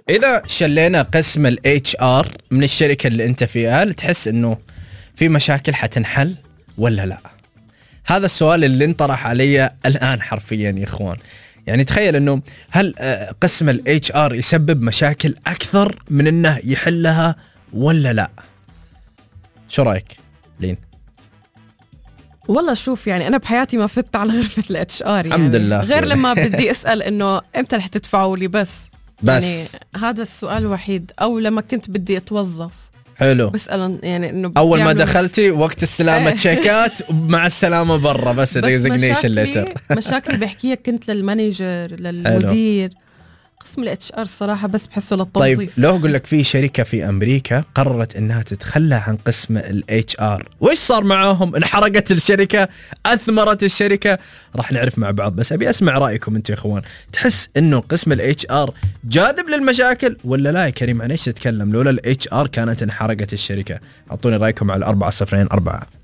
إذا شلينا قسم ال HR من الشركة اللي أنت فيها، هل تحس إنه في مشاكل حتنحل ولا لا؟ هذا السؤال اللي انطرح علي الآن حرفيا يا إخوان. يعني تخيل إنه هل قسم ال HR يسبب مشاكل أكثر من إنه يحلها ولا لا؟ شو رأيك لين؟ والله شوف، يعني أنا بحياتي ما فت على غرفة ال HR يعني. الحمد لله. غير لما بدي أسأل إنه إمتى رح تدفعوا لي بس. يعني هذا السؤال الوحيد، أو لما كنت بدي أتوظف. حلو. بسألن يعني إنه أول ما دخلتي وقت استلامة تشيكات مع السلامة برا، بس الريزيجنيشن ليتر. مشاكل بحكيها كنت للمانيجر للمدير. قسم ال HR الصراحة بس بحسه للتوظيف. طيب لو أقول لك في شركة في أمريكا قررت إنها تتخلى عن قسم ال HR، وإيش صار معاهم؟ انحرقت الشركة، أثمرت الشركة، راح نعرف مع بعض. بس أبي أسمع رأيكم أنتوا يا إخوان. تحس إنه قسم ال HR جاذب للمشاكل ولا لا يا كريم؟ عن إيش تتكلم؟ لولا ال HR كانت انحرقت الشركة. أعطوني رأيكم على 4004.